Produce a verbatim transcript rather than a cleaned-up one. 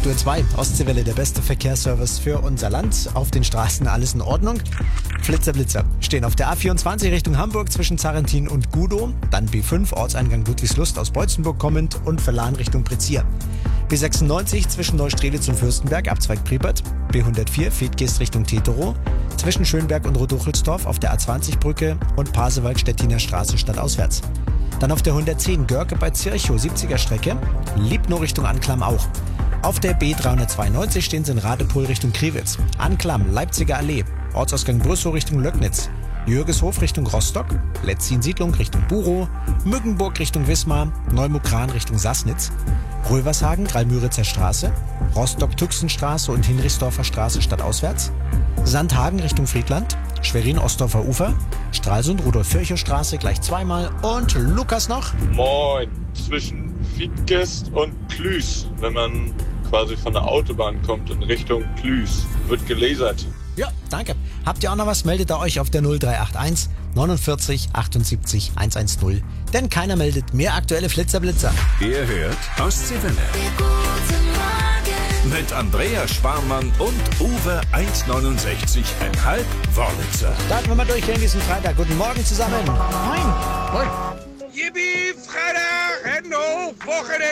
acht Uhr zwei, Ostseewelle, der beste Verkehrsservice für unser Land. Auf den Straßen alles in Ordnung. Flitzer, Blitzer stehen auf der A vierundzwanzig Richtung Hamburg zwischen Zarentin und Gudow. Dann B fünf, Ortseingang Ludwigslust aus Beutzenburg kommend und Verlan Richtung Prezier. B sechsundneunzig zwischen Neustrelitz und Fürstenberg, Abzweig Priepert. B hundertvier, Feldgeest Richtung Teterow. Zwischen Schönberg und Roduchelsdorf auf der A zwanzig Brücke und Pasewalk-Stettiner Straße stadtauswärts. Dann auf der hundertzehn Görke bei Zirchow, siebziger Strecke. Liebnow Richtung Anklam auch. Auf der B dreihundertzweiundneunzig stehen sie in Radepohl Richtung Kriwitz. Anklam, Leipziger Allee. Ortsausgang Brüssow Richtung Löcknitz. Jürgeshof Richtung Rostock. Letzin-Siedlung Richtung Burow. Mückenburg Richtung Wismar. Neumukran Richtung Sassnitz. Rövershagen, Greilmüritzer Straße. Rostock-Tüxenstraße und Hinrichsdorfer Straße stadtauswärts. Sandhagen Richtung Friedland. Schwerin-Ostdorfer Ufer. Stralsund, Rudolf-Virchow-Straße gleich zweimal. Und Lukas noch. Moin. Zwischen Feldgeest und Klüß, wenn man quasi von der Autobahn kommt in Richtung Klüß, wird gelasert. Ja, danke. Habt ihr auch noch was, meldet ihr euch auf der null drei acht eins neunundvierzig achtundsiebzig hundertzehn. Denn keiner meldet mehr aktuelle Flitzer-Blitzer. Ihr hört Ostseewelle. Mit Andreas Sparmann und Uwe eins neunundsechzig Komma fünf Wörlitzer. Starten wir mal durch hier in diesem Freitag. Guten Morgen zusammen. Moin. Moin. Yippie, Freitag, Hände hoch, Wochenende.